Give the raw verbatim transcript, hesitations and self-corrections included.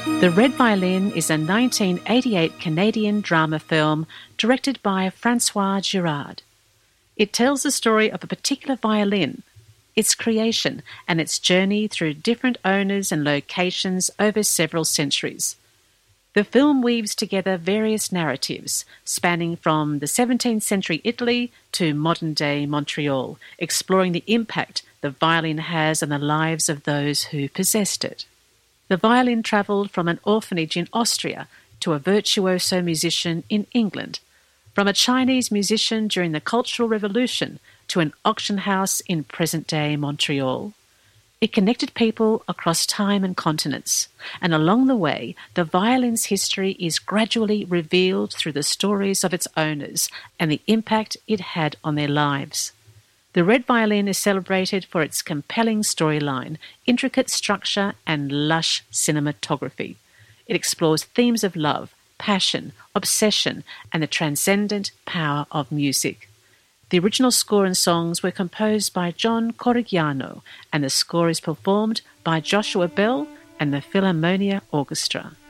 The Red Violin is a nineteen eighty-eight Canadian drama film directed by Francois Girard. It tells the story of a particular violin, its creation, and its journey through different owners and locations over several centuries. The film weaves together various narratives, spanning from the seventeenth century Italy to modern-day Montreal, exploring the impact the violin has on the lives of those who possessed it. The violin travelled from an orphanage in Austria to a virtuoso musician in England, from a Chinese musician during the Cultural Revolution to an auction house in present-day Montreal. It connected people across time and continents, and along the way, the violin's history is gradually revealed through the stories of its owners and the impact it had on their lives. The Red Violin is celebrated for its compelling storyline, intricate structure, and lush cinematography. It explores themes of love, passion, obsession, and the transcendent power of music. The original score and songs were composed by John Corigliano, and the score is performed by Joshua Bell and the Philharmonia Orchestra.